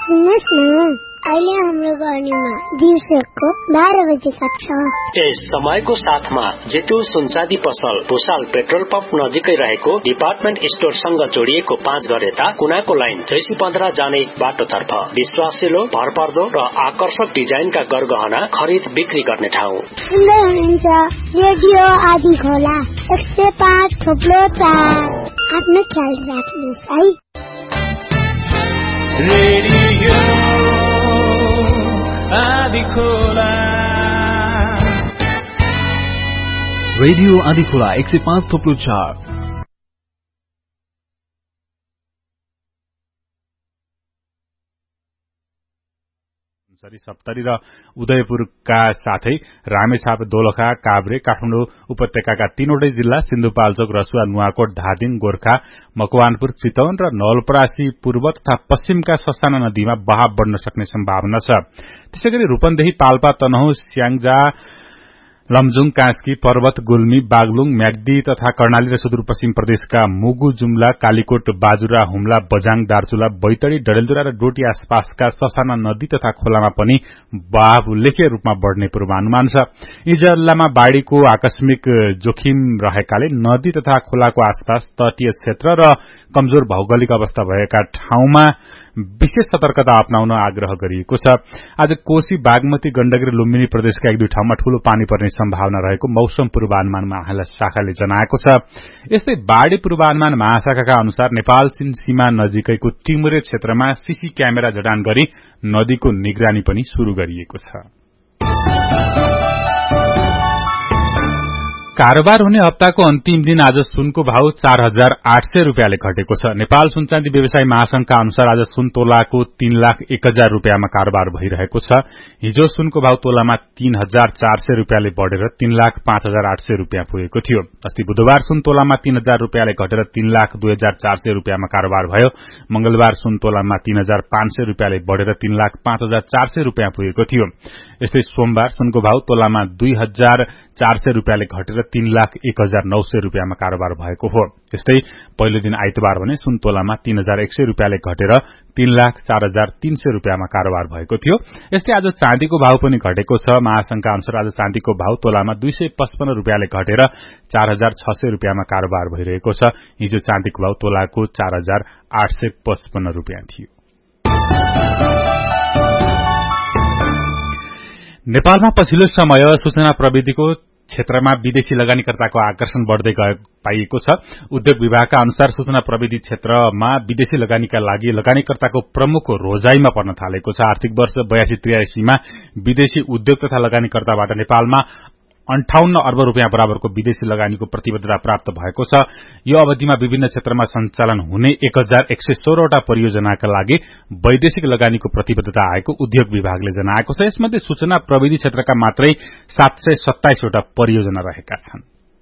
सुन्नुहोस् न, अहिले हाम्रो गर्नीमा दिउँसोको 12 बजे कक्षा। यस समयको साथमा जेतु सुनचाँदी पसल भुसाल पेट्रोल पम्प नजिकै रहेको डिपार्टमेन्ट स्टोरसँग जोडिएको 5 घर यता कुनाको लाइन जैसी 15 जाने बाटोतर्फ विश्वासिलो, भरपर्दो र आकर्षक डिजाइनका गरगहना खरिद बिक्री गर्ने ठाउँ। सुन्दै हुनुहुन्छ रेडियो आदि खोला 105.4। आफ्नो ख्याल राख्नुहोस् है। रेडियो आदिखोला 105.4। सप्तरी र उदयपुरका साथै रामेछाप, दोलखा, काभ्रे, काठमाडौँ उपत्यकाका 3वटै जिल्ला सिन्धुपाल्चोक, रसुवा, नुवाकोट, धादिङ, गोर्खा, मकवानपुर, चितवन र नवलपरासी पूर्व तथा पश्चिमका ससाना नदीमा बहाव बढ्न सक्ने सम्भावना छ। त्यसैगरी रूपन्देही, पाल्पा, तनहुँ, स्याङ्जा, लमजुङ, कास्की, पर्वत, गुल्मी, बागलुङ, म्याग्दी तथा कर्णाली र सुदूरपश्चिम प्रदेशका मुगु, जुम्ला, कालीकोट, बाजुरा, हुम्ला, बजाङ, दार्चुला, बैतडी, डडेलधुरा र डोटी आसपासका ससाना नदी तथा खोलामा पनि बहाव उल्लेख्य रूपमा बढ़ने पूर्वानुमान छ। यी जिल्लामा बाढ़ीको आकस्मिक जोखिम रहेकाले नदी तथा खोलाको आसपास तटीय क्षेत्र र कमजोर भौगोलिक अवस्था भएका ठाउँमा विशेष सतर्कता अपनाउन आग्रह गरिएको छ। आज कोशी, बागमती, गण्डकी र लुम्बिनी प्रदेशका 1-2 ठाउँमा ठूलो पानी पर्ने सम्भावना रहेको मौसम पूर्वानुमान महाशाखाले जनाएको छ। यस्तै बाढ़ी पूर्वानुमान महाशाखाका अनुसार नेपाल चीन सीमा नजिकैको टिमुरे क्षेत्रमा सीसी क्यामेरा जडान गरी नदीको निगरानी पनि शुरू गरिएको छ। कारोबार हुने हप्ताको अन्तिम दिन आज सुनको भाव 4,800 रुपियाँले घटेको छ। नेपाल सुनचाँदी व्यवसायी महासंघका अनुसार आज सुन तोलाको 3,01,000 रुपियाँमा कारोबार भइरहेको छ। हिजो सुनको भाव तोलामा 3,400 रुपियाँले बढेर 3,05,800 रुपियाँ पुगेको थियो। अस्ति बुधबार सुन तोलामा 3,000 रुपियाँले घटेर 3,02,400 रुपियाँमा कारोबार भयो। मंगलबार सुन तोलामा 3,500 रुपियाँले बढेर 3,05,400 रुपियाँ पुगेको थियो। यस्तै सोमबार सुनको भाव तोलामा 2,400 रुपियाँले घटेर 3,01,900 रुपियाँमा कारोबार भएको हो। त्यस्तै पहिलो दिन आइतबार भने सुन तोलामा 3,100 रुपियाँले घटेर 3,04,300 रुपियाँमा कारोबार भएको थियो। यस्तै आज चाँदीको भाव पनि घटेको छ। महासंघका अनुसार आज चाँदीको भाव तोलामा 255 रुपियाँले घटेर 4,600 रुपियाँमा कारोबार भइरहेको छ। हिजो चाँदीको भाव तोलाको 4,855 रुपियाँ थियो। नेपालमा पछिल्लो समय सूचना प्रविधिको क्षेत्रमा विदेशी लगानीकर्ताको आकर्षण बढ़दै पाइएको छ। उद्योग विभागका अनुसार सूचना प्रविधि क्षेत्रमा विदेशी लगानीका लागि लगानीकर्ताको प्रमुख रोजाईमा पर्न थालेको छ। आर्थिक वर्ष 82-83 मा विदेशी उद्योग तथा लगानीकर्ताबाट नेपालमा 58 अर्ब रुपियाँ बराबरको विदेशी लगानीको प्रतिबद्धता प्राप्त भएको छ। यो अवधिमा विभिन्न क्षेत्रमा सञ्चालन हुने 1,116 वटा परियोजनाका लागि वैदेशिक लगानीको प्रतिबद्धता आएको उद्योग विभागले जनाएको छ। यसमध्ये सूचना प्रविधि क्षेत्रका मात्रै 727 वटा परियोजना रहेका छन्।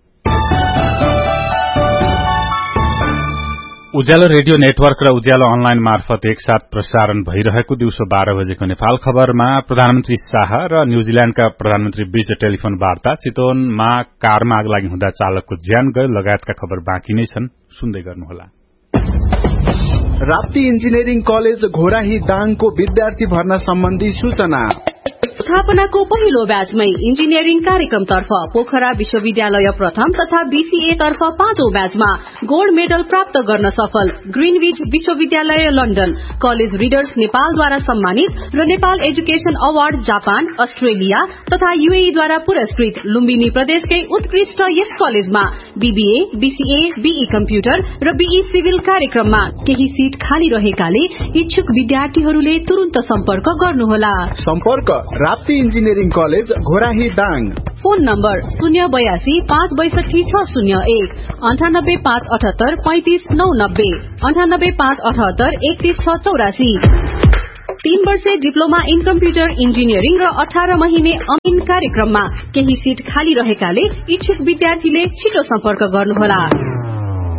उज्यालो रेडियो नेटवर्क र उज्यालो अनलाइन मार्फत एकसाथ प्रसारण भइरहेको दिउँसो 12 बजेको नेपाल खबरमा प्रधानमन्त्री शाह र न्यूजील्याण्डका प्रधानमन्त्री बीच टेलिफोन वार्ता, चितवनमा कारमा आग लागि हुँदा चालकको ज्यान गयो लगायतका खबर बाँकी नै छन्। सुन्दै गर्नुहोला। राप्ती इन्जिनियरिङ कलेज घोराही दाङको विद्यार्थी भर्ना सम्बन्धी सूचना। स्थापनाको पहिलो ब्याचमै इन्जिनियरिङ कार्यक्रमतर्फ पोखरा विश्वविद्यालय प्रथम तथा बीसीए तर्फ 5औं ब्याचमा गोल्ड मेडल प्राप्त गर्न सफल ग्रीनविच विश्वविद्यालय लन्डन, कलेज रिडर्स नेपालद्वारा सम्मानित र Nepal education award Japan, Australia तथा यूएईद्वारा पुरस्कृत लुम्बिनी प्रदेशकै उत्कृष्ट यस कलेजमा बीबीए, बीसीए, बीई कम्प्युटर र बीई सिभिल कार्यक्रममा केही सीट खाली रहेकाले इच्छुक विद्यार्थीहरूले तुरुन्त सम्पर्क गर्नुहोला। सम्पर्क Rapti engineering college Ghorahi Dang. Phone number 082 562 601 98 578 35 990 98 578 31 684। 3 वर्षे डिप्लोमा इन कम्प्युटर इन्जिनियरिङ र 18 महिने अमिन कार्यक्रममा केही सीट खाली रहेकाले इच्छुक विद्यार्थीले छिटो सम्पर्क गर्नुहोला।